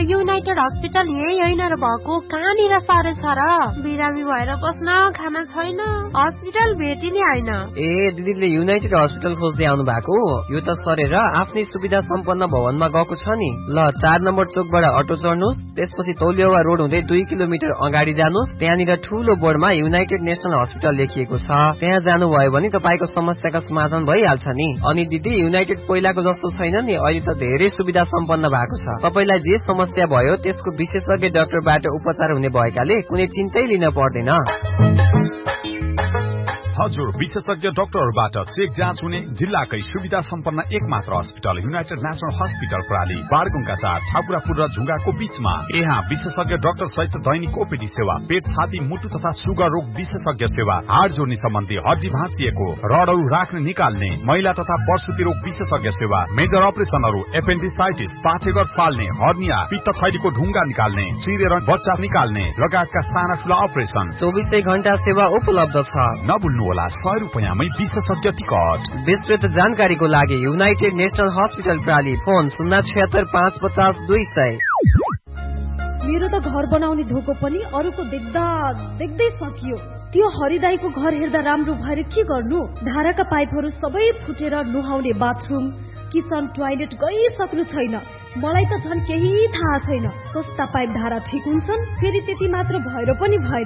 United hospital यही होइन र भएको, कहाँनिर सारे छ र? बिरामी भएर बस्न खाना छैन, हस्पिटल भेटिने होइन। ए दिदीले युनाइटेड हस्पिटल खोज्दै आउनु भएको? यो त सरेर आफ्नै सुविधा सम्पन्न भवनमा गएको छ नि। ल 4 नम्बर चोकबाट अटो चढ्नुस्, त्यसपछि तौलियावा रोड हुँदै 2 किलोमिटर अगाडि जानुस्। त्यहाँनिर ठूलो बोर्डमा युनाइटेड नेसनल हस्पिटल लेखिएको छ। त्यहाँ जानुभयो भने तपाईको समस्याको समाधान भइहाल्छ नि। अनि दिदी युनाइटेड पहिलाको जस्तो छैन नि, अहिले त धेरै सुविधा सम्पन्न भएको छ। तपाईलाई जे समस्या भयो त्यसको विशेषज्ञ डाक्टरबाट उपचार हुने भएकाले कुनै चिन्तै लिन पर्दैन। हजुर, विशेषज्ञ डाक्टरबाट चेक जाँच हुने जिल्लाकै सुविधा सम्पन्न एकमात्र अस्पताल युनाइटेड नेसनल हस्पिटल प्राली, बारगुङका 4, ठाकुरापुर र झुङ्गाको बीचमा। यहाँ विशेषज्ञ डाक्टर सहित दैनिक ओपीडी सेवा, पेट, छाती, मुटु तथा सुगर रोग विशेषज्ञ सेवा, हाड जोड्ने सम्बन्धी, हड्डी भाँचिएको, रडहरू राख्ने निकाल्ने, महिला तथा प्रसुति रोग विशेषज्ञ सेवा, मेजर अपरेसनहरू, एपेन्डिसाइटिस, पाठेघर फाल्ने, हर्निया, पित्त थैलीको ढुङ्गा निकाल्ने, चिरेर बच्चा निकाल्ने लगायतका साना ठूला अपरेसन 24 घण्टा सेवा उपलब्ध छ। नभुल्नु होला 100 रुपैयाँमै विशेषज्ञ टिकट। विस्तृत जानकारीको लागि युनाइटेड नेसनल हस्पिटल प्राली, फोन 076 550 200। मेरो त घर बनाउने धोको पनि अरूको देख्दा देख्दै सकियो। त्यो हरिदाईको घर हेर्दा राम्रो भएर के गर्नु? धाराका पाइपहरू सबै फुटेर नुहाउने बाथरुम, किचन, टोयलेट गइसक्नु छैन। मलाई त झन् केही थाहा छैन कस्ता पाइप धारा ठिक हुन्छन्। फेरि त्यति मात्र भएर पनि भएन,